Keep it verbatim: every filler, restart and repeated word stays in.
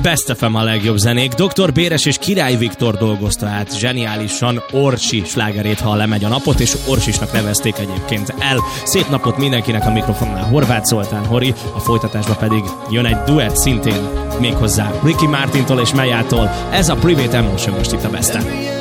Best ef em a legjobb zenék. doktor Béres és Király Viktor dolgozta át zseniálisan Orsi slágerét, ha lemegy a napot, és Orsisnak nevezték egyébként el. Szép napot mindenkinek, a mikrofonnál Horváth Zoltán Hori, a folytatásban pedig jön egy duett szintén, méghozzá Ricky Martintól és Mejától. Ez a Private Emotion most itt a Besten.